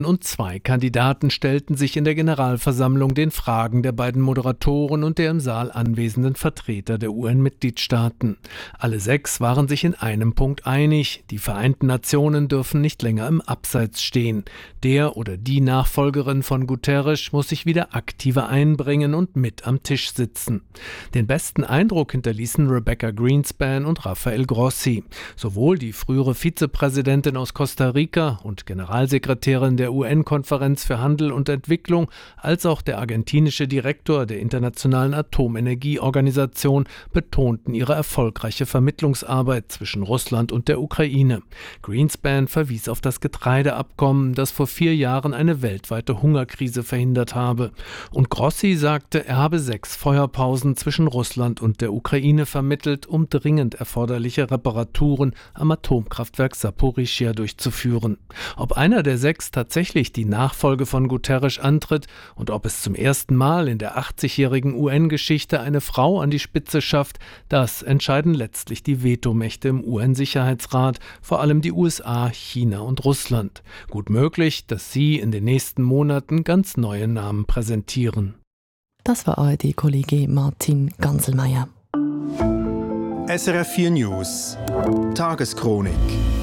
und 2 Kandidaten stellten sich in der Generalversammlung den Fragen der beiden Moderatoren und der im Saal anwesenden Vertreter der UN-Mitgliedstaaten. Alle 6 waren sich in einem Punkt einig: Die Vereinten Nationen dürfen nicht länger im Abseits stehen. Der oder die Nachfolgerin von Guterres muss sich wieder aktiver einbringen und mit am Tisch sitzen. Den besten Eindruck hinterließen Rebecca Greenspan und Rafael Grossi. Sowohl die frühere Vizepräsidentin aus Costa Rica und Generalsekretärin der UN-Konferenz für Handel und Entwicklung als auch der argentinische Direktor der Internationalen Atomenergieorganisation betonten ihre erfolgreiche Vermittlungsarbeit zwischen Russland und der Ukraine. Greenspan verwies auf das Getreideabkommen, das vor 4 Jahren eine weltweite Hungerkrise verhindert habe. Und Grossi sagte, er habe 6 Feuerpausen zwischen Russland und der Ukraine vermittelt, um dringend erforderliche Reparaturen am Atomkraftwerk Saporischschja durchzuführen. Ob einer der 6 tatsächlich die Nachfolge von Guterres antritt und ob es zum ersten Mal in der 80-jährigen UN-Geschichte eine Frau an die Spitze schafft, das entscheiden letztlich die Vetomächte im UN-Sicherheitsrat, vor allem die USA, China und Russland. Gut möglich, dass sie in den nächsten Monaten ganz neue Namen präsentieren. Das war ARD-Kollege Martin Ganselmeier. SRF 4 News Tageschronik.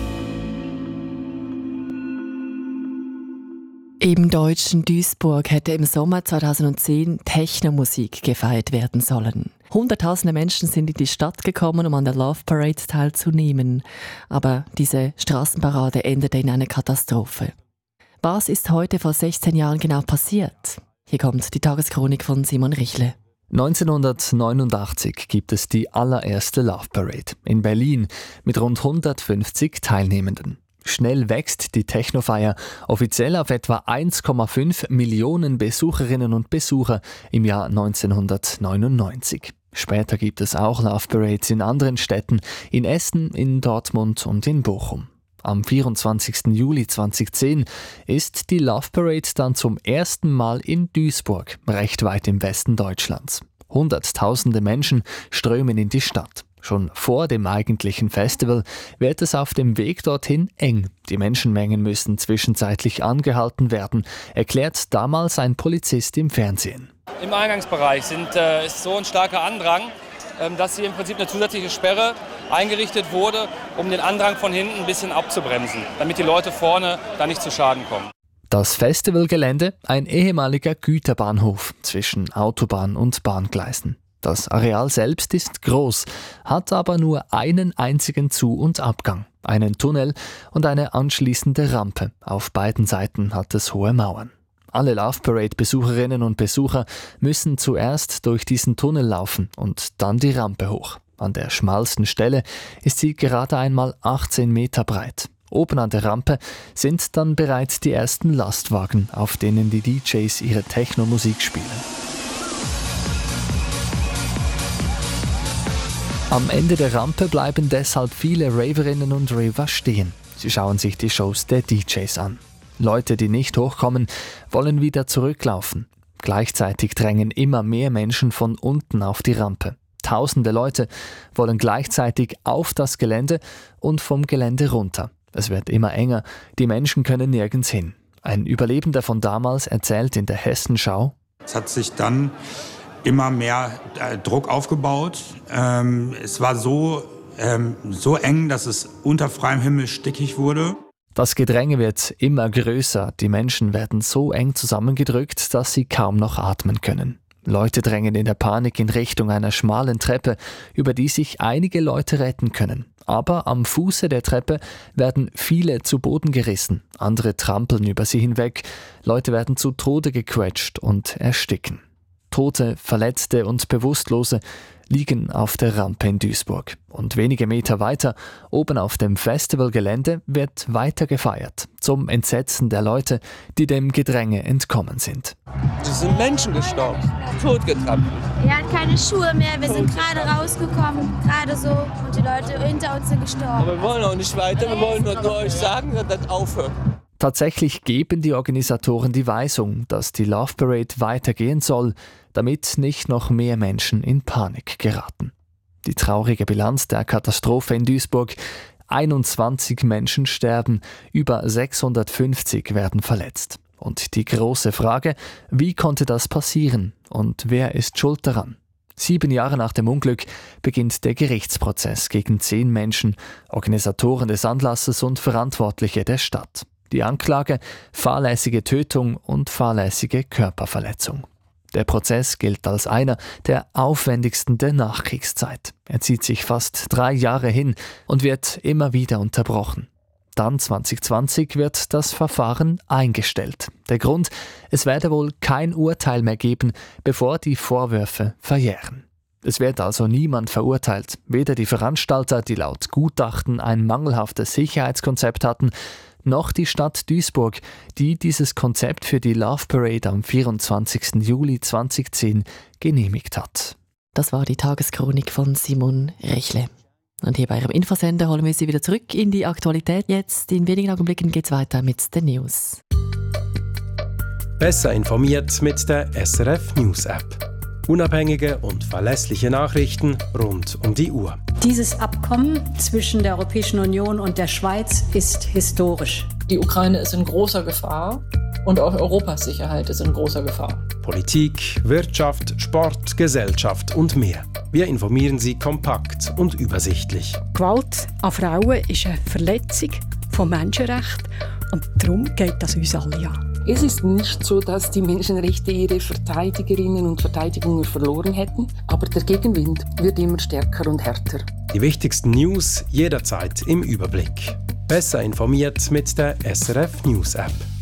Im deutschen Duisburg hätte im Sommer 2010 Technomusik gefeiert werden sollen. Hunderttausende Menschen sind in die Stadt gekommen, um an der Love Parade teilzunehmen. Aber diese Straßenparade endete in einer Katastrophe. Was ist heute vor 16 Jahren genau passiert? Hier kommt die Tageschronik von Simon Richle. 1989 gibt es die allererste Love Parade in Berlin mit rund 150 Teilnehmenden. Schnell wächst die Technofeier, offiziell auf etwa 1,5 Millionen Besucherinnen und Besucher im Jahr 1999. Später gibt es auch Love Parades in anderen Städten, in Essen, in Dortmund und in Bochum. Am 24. Juli 2010 ist die Love Parade dann zum ersten Mal in Duisburg, recht weit im Westen Deutschlands. Hunderttausende Menschen strömen in die Stadt. Schon vor dem eigentlichen Festival wird es auf dem Weg dorthin eng. Die Menschenmengen müssen zwischenzeitlich angehalten werden, erklärt damals ein Polizist im Fernsehen. Im Eingangsbereich ist so ein starker Andrang, dass hier im Prinzip eine zusätzliche Sperre eingerichtet wurde, um den Andrang von hinten ein bisschen abzubremsen, damit die Leute vorne da nicht zu Schaden kommen. Das Festivalgelände, ein ehemaliger Güterbahnhof zwischen Autobahn und Bahngleisen. Das Areal selbst ist groß, hat aber nur einen einzigen Zu- und Abgang, einen Tunnel und eine anschließende Rampe. Auf beiden Seiten hat es hohe Mauern. Alle Love Parade-Besucherinnen und Besucher müssen zuerst durch diesen Tunnel laufen und dann die Rampe hoch. An der schmalsten Stelle ist sie gerade einmal 18 Meter breit. Oben an der Rampe sind dann bereits die ersten Lastwagen, auf denen die DJs ihre Techno-Musik spielen. Am Ende der Rampe bleiben deshalb viele Raverinnen und Raver stehen. Sie schauen sich die Shows der DJs an. Leute, die nicht hochkommen, wollen wieder zurücklaufen. Gleichzeitig drängen immer mehr Menschen von unten auf die Rampe. Tausende Leute wollen gleichzeitig auf das Gelände und vom Gelände runter. Es wird immer enger, die Menschen können nirgends hin. Ein Überlebender von damals erzählt in der Hessenschau: Es hat sich dann immer mehr Druck aufgebaut. Es war so eng, dass es unter freiem Himmel stickig wurde. Das Gedränge wird immer größer. Die Menschen werden so eng zusammengedrückt, dass sie kaum noch atmen können. Leute drängen in der Panik in Richtung einer schmalen Treppe, über die sich einige Leute retten können. Aber am Fuße der Treppe werden viele zu Boden gerissen. Andere trampeln über sie hinweg. Leute werden zu Tode gequetscht und ersticken. Tote, Verletzte und Bewusstlose liegen auf der Rampe in Duisburg. Und wenige Meter weiter, oben auf dem Festivalgelände, wird weiter gefeiert. Zum Entsetzen der Leute, die dem Gedränge entkommen sind. Es sind Menschen gestorben, totgetrampelt. Wir hatten keine Schuhe mehr, wir sind gerade rausgekommen, gerade so. Und die Leute hinter uns sind gestorben. Aber wir wollen auch nicht weiter, wir wollen nur euch sagen, dass das aufhört. Tatsächlich geben die Organisatoren die Weisung, dass die Love Parade weitergehen soll, damit nicht noch mehr Menschen in Panik geraten. Die traurige Bilanz der Katastrophe in Duisburg: 21 Menschen sterben, über 650 werden verletzt. Und die große Frage, wie konnte das passieren und wer ist schuld daran? 7 Jahre nach dem Unglück beginnt der Gerichtsprozess gegen 10 Menschen, Organisatoren des Anlasses und Verantwortliche der Stadt. Die Anklage: fahrlässige Tötung und fahrlässige Körperverletzung. Der Prozess gilt als einer der aufwendigsten der Nachkriegszeit. Er zieht sich fast 3 Jahre hin und wird immer wieder unterbrochen. Dann 2020 wird das Verfahren eingestellt. Der Grund: es werde wohl kein Urteil mehr geben, bevor die Vorwürfe verjähren. Es wird also niemand verurteilt, weder die Veranstalter, die laut Gutachten ein mangelhaftes Sicherheitskonzept hatten, noch die Stadt Duisburg, die dieses Konzept für die Love Parade am 24. Juli 2010 genehmigt hat. Das war die Tageschronik von Simon Rechle. Und hier bei Ihrem Infosender holen wir Sie wieder zurück in die Aktualität. Jetzt in wenigen Augenblicken geht es weiter mit den News. Besser informiert mit der SRF News App. Unabhängige und verlässliche Nachrichten rund um die Uhr. Dieses Abkommen zwischen der Europäischen Union und der Schweiz ist historisch. Die Ukraine ist in großer Gefahr und auch Europas Sicherheit ist in großer Gefahr. Politik, Wirtschaft, Sport, Gesellschaft und mehr. Wir informieren Sie kompakt und übersichtlich. Gewalt an Frauen ist eine Verletzung von Menschenrechten und darum geht das uns alle an. Es ist nicht so, dass die Menschenrechte ihre Verteidigerinnen und Verteidiger verloren hätten, aber der Gegenwind wird immer stärker und härter. Die wichtigsten News jederzeit im Überblick. Besser informiert mit der SRF News App.